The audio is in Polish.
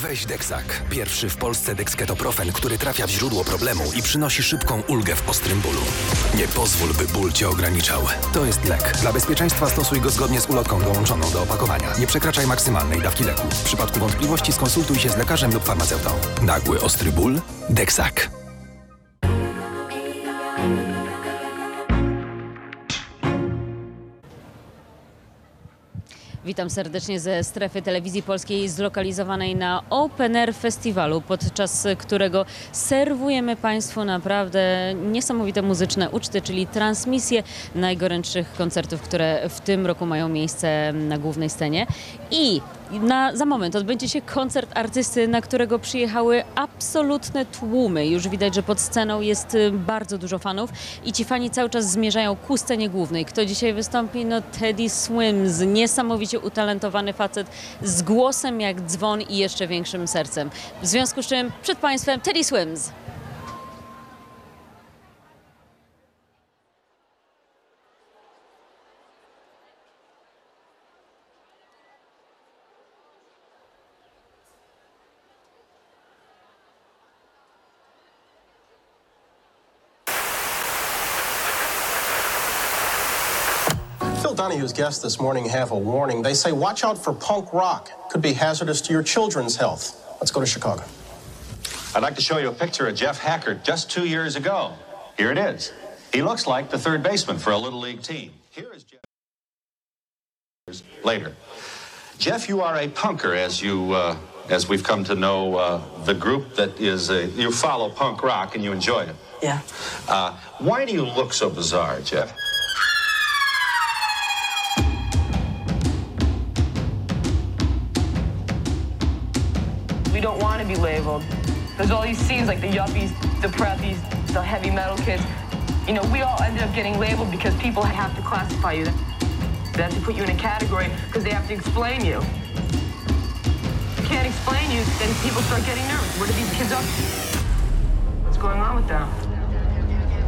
Weź Dexac. Pierwszy w Polsce dexketoprofen, który trafia w źródło problemu i przynosi szybką ulgę w ostrym bólu. Nie pozwól, by ból cię ograniczał. To jest lek. Dla bezpieczeństwa stosuj go zgodnie z ulotką dołączoną do opakowania. Nie przekraczaj maksymalnej dawki leku. W przypadku wątpliwości skonsultuj się z lekarzem lub farmaceutą. Nagły ostry ból? Dexac. Witam serdecznie ze strefy telewizji polskiej zlokalizowanej na Open Air Festiwalu, podczas którego serwujemy Państwu naprawdę niesamowite muzyczne uczty, czyli transmisje najgorętszych koncertów, które w tym roku mają miejsce na głównej scenie. I za moment odbędzie się koncert artysty, na którego przyjechały absolutne tłumy. Już widać, że pod sceną jest bardzo dużo fanów i ci fani cały czas zmierzają ku scenie głównej. Kto dzisiaj wystąpi? No Teddy Swims, niesamowicie utalentowany facet z głosem jak dzwon i jeszcze większym sercem. W związku z czym przed Państwem Teddy Swims. Phil Donahue's guests this morning have a warning. They say, watch out for punk rock. Could be hazardous to your children's health. Let's go to Chicago. I'd like to show you a picture of Jeff Hackert just 2 years ago. Here it is. He looks like the third baseman for a Little League team. Here is Jeff later. Jeff, you are a punker, as we've come to know the group that is, you follow punk rock and you enjoy it. Yeah. Why do you look so bizarre, Jeff? We don't want to be labeled. There's all these scenes like the yuppies, the preppies, the heavy metal kids. You know, we all ended up getting labeled because people have to classify you. They have to put you in a category because they have to explain you. If you can't explain you, then people start getting nervous. What are these kids up to? What's going on with them?